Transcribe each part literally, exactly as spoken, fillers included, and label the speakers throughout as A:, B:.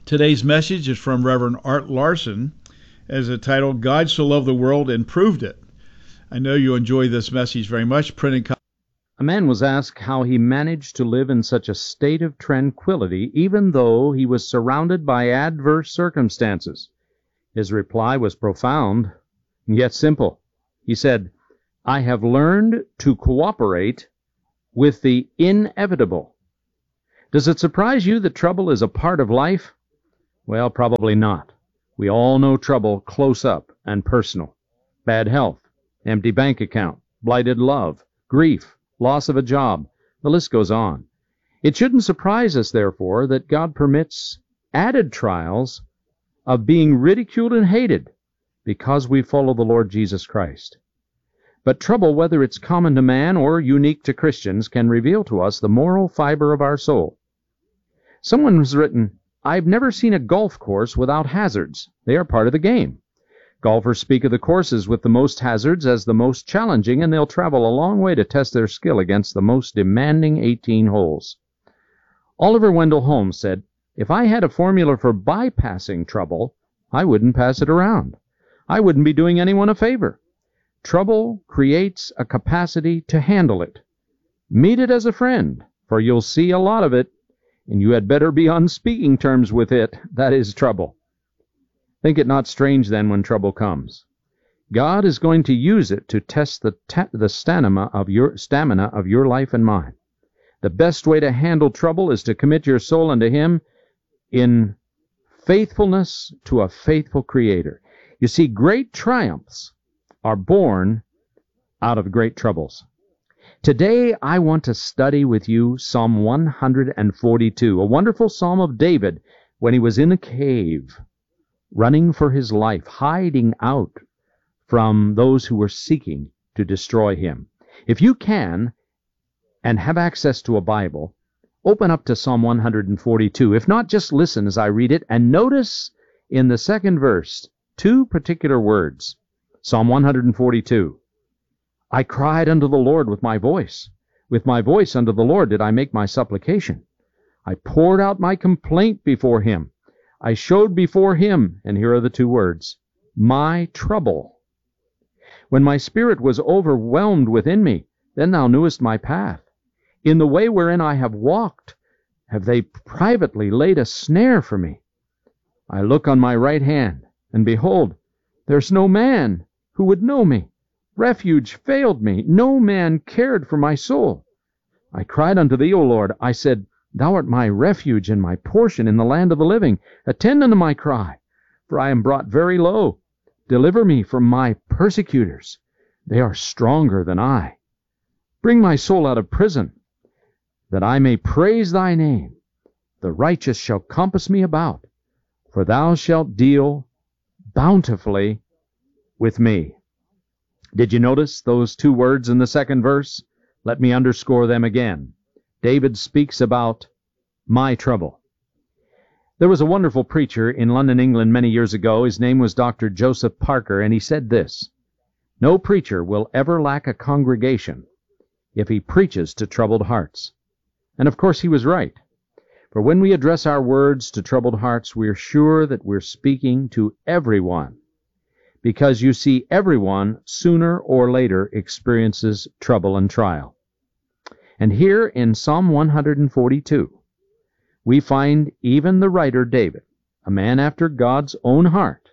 A: Today's message is from Reverend Art Larson, as a title, God So Loved the World and Proved It. I know you enjoy this message very much. Printed copy.
B: A man was asked how he managed to live in such a state of tranquility, even though he was surrounded by adverse circumstances. His reply was profound, yet simple. He said, I have learned to cooperate with the inevitable. Does it surprise you that trouble is a part of life? Well, probably not. We all know trouble close up and personal. Bad health, empty bank account, blighted love, grief, loss of a job. The list goes on. It shouldn't surprise us, therefore, that God permits added trials of being ridiculed and hated because we follow the Lord Jesus Christ. But trouble, whether it's common to man or unique to Christians, can reveal to us the moral fiber of our soul. Someone has written, I've never seen a golf course without hazards. They are part of the game. Golfers speak of the courses with the most hazards as the most challenging, and they'll travel a long way to test their skill against the most demanding eighteen holes. Oliver Wendell Holmes said, if I had a formula for bypassing trouble, I wouldn't pass it around. I wouldn't be doing anyone a favor. Trouble creates a capacity to handle it. Meet it as a friend, for you'll see a lot of it, and you had better be on speaking terms with it, that is trouble. Think it not strange, then, when trouble comes. God is going to use it to test the, ta- the stamina of your stamina of your life and mine. The best way to handle trouble is to commit your soul unto Him in faithfulness to a faithful Creator. You see, great triumphs are born out of great troubles. Today, I want to study with you Psalm one hundred forty-two, a wonderful psalm of David when he was in a cave, running for his life, hiding out from those who were seeking to destroy him. If you can, and have access to a Bible, open up to Psalm one hundred forty-two. If not, just listen as I read it, and notice in the second verse two particular words. Psalm one hundred forty-two. I cried unto the Lord with my voice. With my voice unto the Lord did I make my supplication. I poured out my complaint before Him. I showed before Him, and here are the two words, my trouble. When my spirit was overwhelmed within me, then thou knewest my path. In the way wherein I have walked, have they privately laid a snare for me. I look on my right hand, and behold, there's no man who would know me. Refuge failed me. No man cared for my soul. I cried unto thee, O Lord. I said, Thou art my refuge and my portion in the land of the living. Attend unto my cry, for I am brought very low. Deliver me from my persecutors. They are stronger than I. Bring my soul out of prison, that I may praise thy name. The righteous shall compass me about, for thou shalt deal bountifully with me. Did you notice those two words in the second verse? Let me underscore them again. David speaks about my trouble. There was a wonderful preacher in London, England, many years ago. His name was Doctor Joseph Parker, and he said this, no preacher will ever lack a congregation if he preaches to troubled hearts. And of course he was right. For when we address our words to troubled hearts, we're sure that we're speaking to everyone. Because you see, everyone sooner or later experiences trouble and trial. And here in Psalm one hundred forty-two, we find even the writer David, a man after God's own heart,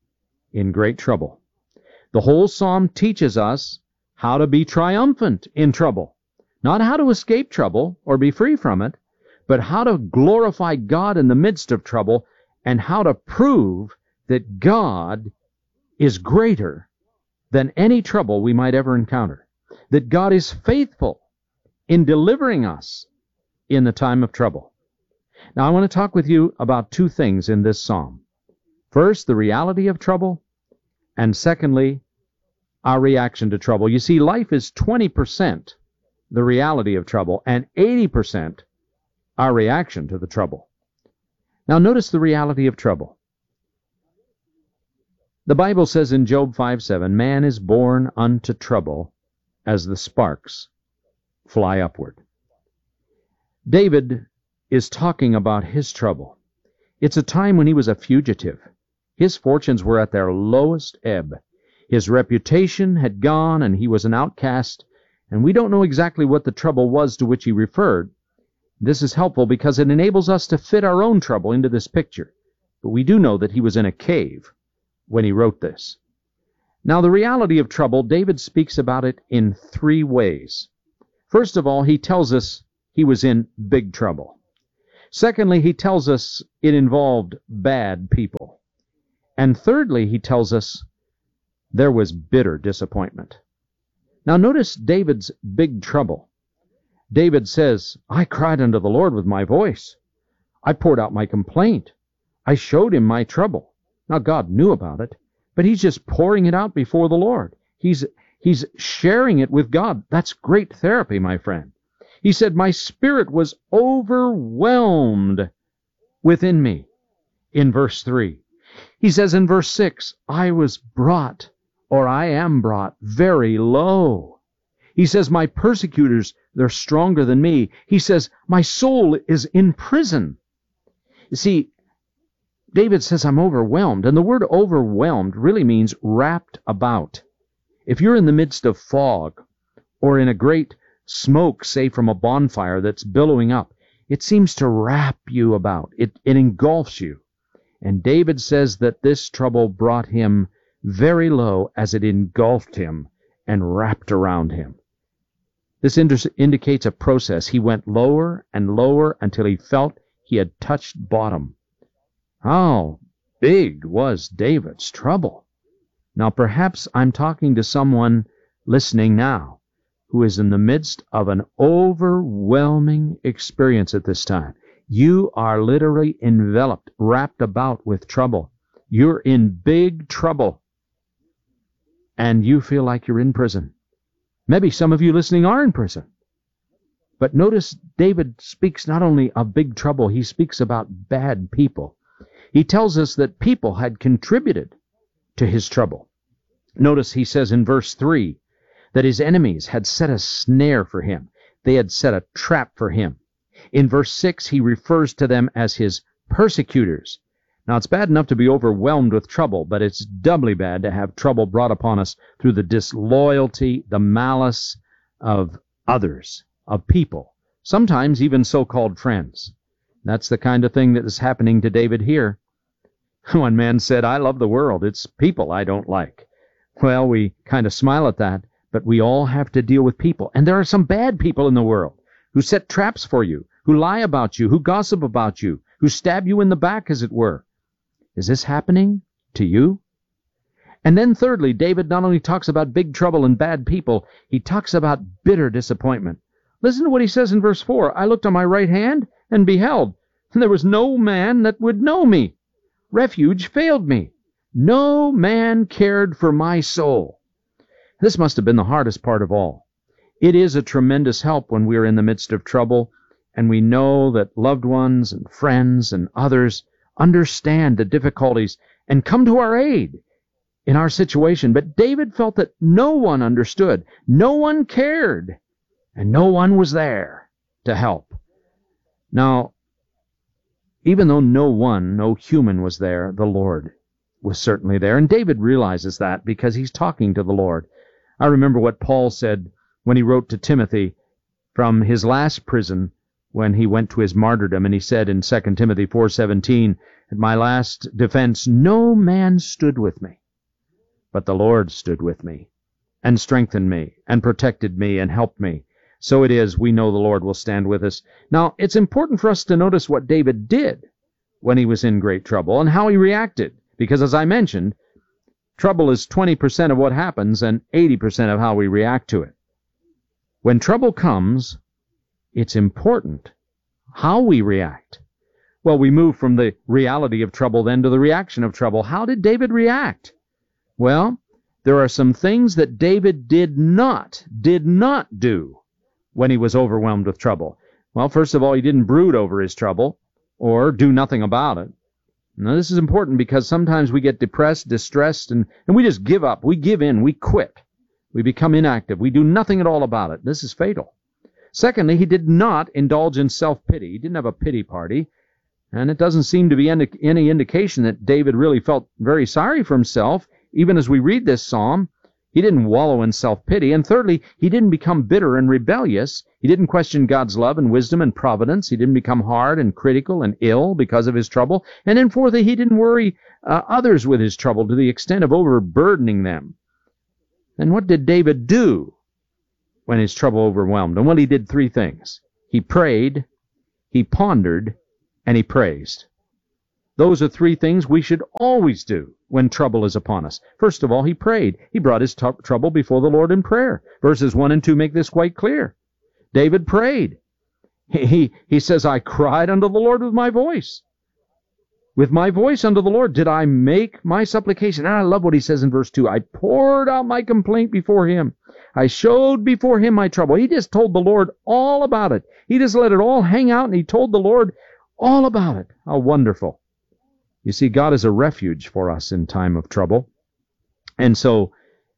B: in great trouble. The whole psalm teaches us how to be triumphant in trouble. Not how to escape trouble or be free from it, but how to glorify God in the midst of trouble and how to prove that God is greater than any trouble we might ever encounter. That God is faithful in delivering us in the time of trouble. Now I want to talk with you about two things in this psalm. First, the reality of trouble, and secondly, our reaction to trouble. You see, life is twenty percent the reality of trouble and eighty percent our reaction to the trouble. Now notice the reality of trouble. The Bible says in Job five seven, man is born unto trouble as the sparks fly upward. David is talking about his trouble. It's a time when he was a fugitive. His fortunes were at their lowest ebb. His reputation had gone, and he was an outcast, and we don't know exactly what the trouble was to which he referred. This is helpful because it enables us to fit our own trouble into this picture. But we do know that he was in a cave when he wrote this. Now, the reality of trouble, David speaks about it in three ways. First of all, he tells us he was in big trouble. Secondly, he tells us it involved bad people. And thirdly, he tells us there was bitter disappointment. Now, notice David's big trouble. David says, I cried unto the Lord with my voice. I poured out my complaint. I showed him my trouble. Now, God knew about it, but he's just pouring it out before the Lord. He's, he's sharing it with God. That's great therapy, my friend. He said, my spirit was overwhelmed within me, in verse three. He says in verse six, I was brought, or I am brought, very low. He says, my persecutors, they're stronger than me. He says, my soul is in prison. You see, David says, I'm overwhelmed. And the word overwhelmed really means wrapped about. If you're in the midst of fog, or in a great smoke, say from a bonfire that's billowing up, it seems to wrap you about. It, it engulfs you. And David says that this trouble brought him very low as it engulfed him and wrapped around him. This ind- indicates a process. He went lower and lower until he felt he had touched bottom. How big was David's trouble? Now, perhaps I'm talking to someone listening now who is in the midst of an overwhelming experience at this time. You are literally enveloped, wrapped about with trouble. You're in big trouble, and you feel like you're in prison. Maybe some of you listening are in prison. But notice David speaks not only of big trouble, he speaks about bad people. He tells us that people had contributed to his trouble. Notice he says in verse three that his enemies had set a snare for him. They had set a trap for him. In verse six, he refers to them as his persecutors. Now, it's bad enough to be overwhelmed with trouble, but it's doubly bad to have trouble brought upon us through the disloyalty, the malice of others, of people, sometimes even so-called friends. That's the kind of thing that is happening to David here. One man said, I love the world. It's people I don't like. Well, we kind of smile at that, but we all have to deal with people. And there are some bad people in the world who set traps for you, who lie about you, who gossip about you, who stab you in the back, as it were. Is this happening to you? And then thirdly, David not only talks about big trouble and bad people, he talks about bitter disappointment. Listen to what he says in verse four. I looked on my right hand and beheld, and there was no man that would know me. Refuge failed me. No man cared for my soul. This must have been the hardest part of all. It is a tremendous help when we are in the midst of trouble, and we know that loved ones and friends and others understand the difficulties and come to our aid in our situation. But David felt that no one understood, no one cared, and no one was there to help. Now, even though no one, no human was there, the Lord was certainly there. And David realizes that because he's talking to the Lord. I remember what Paul said when he wrote to Timothy from his last prison when he went to his martyrdom, and he said in Second Timothy four seventeen, at my last defense, no man stood with me, but the Lord stood with me, and strengthened me, and protected me, and helped me. So it is, we know the Lord will stand with us. Now, it's important for us to notice what David did when he was in great trouble, and how he reacted, because as I mentioned, trouble is twenty percent of what happens, and eighty percent of how we react to it. When trouble comes, it's important how we react. Well, we move from the reality of trouble then to the reaction of trouble. How did David react? Well, there are some things that David did not, did not do when he was overwhelmed with trouble. Well, first of all, he didn't brood over his trouble or do nothing about it. Now, this is important because sometimes we get depressed, distressed, and, and we just give up. We give in. We quit. We become inactive. We do nothing at all about it. This is fatal. Secondly, he did not indulge in self-pity. He didn't have a pity party. And it doesn't seem to be any, any indication that David really felt very sorry for himself. Even as we read this psalm, he didn't wallow in self-pity. And thirdly, he didn't become bitter and rebellious. He didn't question God's love and wisdom and providence. He didn't become hard and critical and ill because of his trouble. And then fourthly, he didn't worry uh, others with his trouble to the extent of overburdening them. And what did David do when his trouble overwhelmed him? Well, he did three things. He prayed, he pondered, and he praised. Those are three things we should always do when trouble is upon us. First of all, he prayed. He brought his t- trouble before the Lord in prayer. Verses one and two make this quite clear. David prayed. He, he, he says, I cried unto the Lord with my voice. With my voice unto the Lord did I make my supplication. And I love what he says in verse two. I poured out my complaint before him. I showed before him my trouble. He just told the Lord all about it. He just let it all hang out, and he told the Lord all about it. How wonderful. You see, God is a refuge for us in time of trouble. And so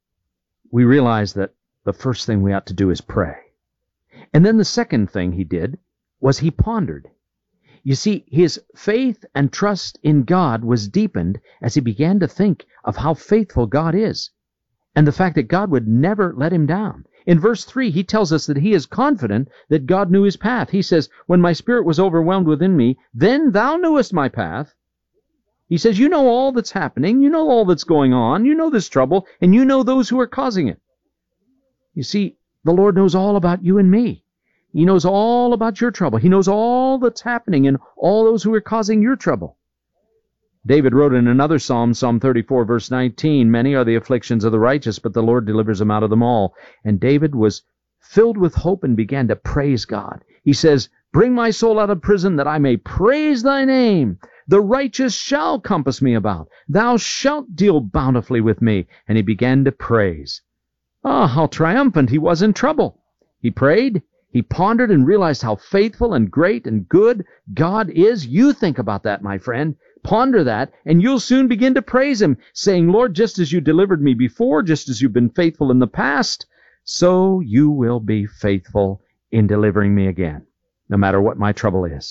B: we realize that the first thing we ought to do is pray. And then the second thing he did was he pondered. You see, his faith and trust in God was deepened as he began to think of how faithful God is and the fact that God would never let him down. In verse three, he tells us that he is confident that God knew his path. He says, when my spirit was overwhelmed within me, then thou knewest my path. He says, you know all that's happening, you know all that's going on, you know this trouble, and you know those who are causing it. You see, the Lord knows all about you and me. He knows all about your trouble. He knows all that's happening and all those who are causing your trouble. David wrote in another psalm, Psalm thirty-four, verse nineteen, many are the afflictions of the righteous, but the Lord delivers them out of them all. And David was filled with hope and began to praise God. He says, bring my soul out of prison that I may praise thy name. The righteous shall compass me about. Thou shalt deal bountifully with me. And he began to praise. Ah, how triumphant he was in trouble. He prayed, he pondered, and realized how faithful and great and good God is. You think about that, my friend. Ponder that, and you'll soon begin to praise him, saying, Lord, just as you delivered me before, just as you've been faithful in the past, so you will be faithful in delivering me again, no matter what my trouble is.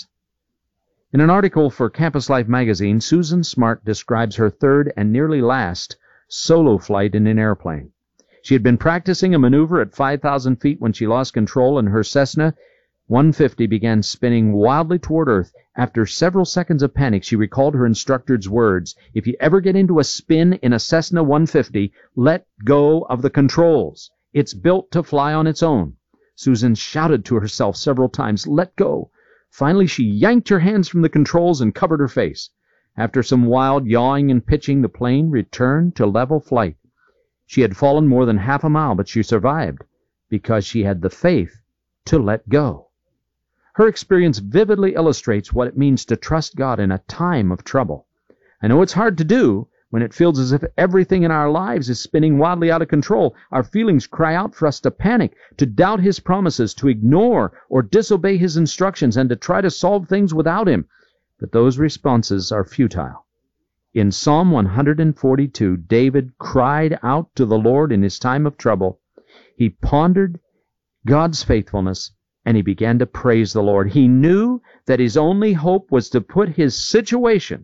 B: In an article for Campus Life magazine, Susan Smart describes her third and nearly last solo flight in an airplane. She had been practicing a maneuver at five thousand feet when she lost control and her Cessna one fifty began spinning wildly toward Earth. After several seconds of panic, she recalled her instructor's words, if you ever get into a spin in a Cessna one fifty, let go of the controls. It's built to fly on its own. Susan shouted to herself several times, let go. Finally, she yanked her hands from the controls and covered her face. After some wild yawing and pitching, the plane returned to level flight. She had fallen more than half a mile, but she survived because she had the faith to let go. Her experience vividly illustrates what it means to trust God in a time of trouble. I know it's hard to do when it feels as if everything in our lives is spinning wildly out of control. Our feelings cry out for us to panic, to doubt his promises, to ignore or disobey his instructions, and to try to solve things without him. But those responses are futile. In Psalm one forty-two, David cried out to the Lord in his time of trouble. He pondered God's faithfulness, and he began to praise the Lord. He knew that his only hope was to put his situation,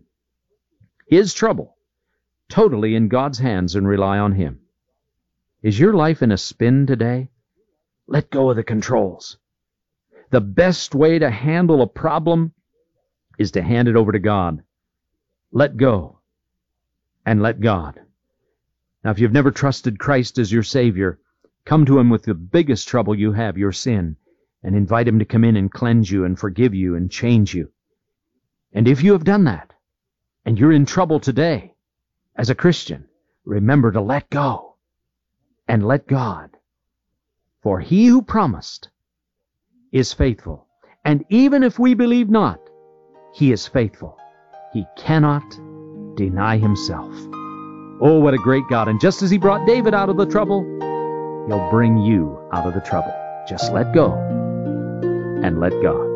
B: his trouble, totally in God's hands and rely on him. Is your life in a spin today? Let go of the controls. The best way to handle a problem is to hand it over to God. Let go and let God. Now, if you've never trusted Christ as your Savior, come to him with the biggest trouble you have, your sin, and invite him to come in and cleanse you and forgive you and change you. And if you have done that, and you're in trouble today, as a Christian, remember to let go and let God. For he who promised is faithful. And even if we believe not, he is faithful. He cannot deny himself. Oh, what a great God. And just as he brought David out of the trouble, he'll bring you out of the trouble. Just let go and let God.